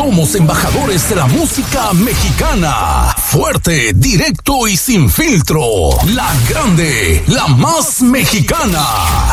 Somos embajadores de la música mexicana. Fuerte, directo y sin filtro. La grande, la más mexicana.